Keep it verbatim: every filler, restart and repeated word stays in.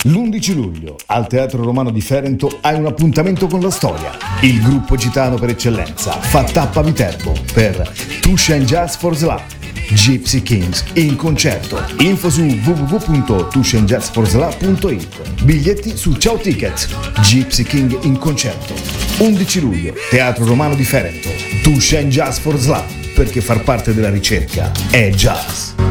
L'undici luglio, al Teatro Romano di Ferento, hai un appuntamento con la storia. Il gruppo gitano per eccellenza fa tappa a Viterbo per Tuscia and Jazz for the Lab. Gypsy Kings in concerto. Info su w w w punto tuscia and jazz for the lab punto i t. Biglietti su Ciao Tickets. Gypsy King in concerto. undici luglio, Teatro Romano di Ferento. Tuscia and Jazz for the Lab, perché far parte della ricerca è jazz.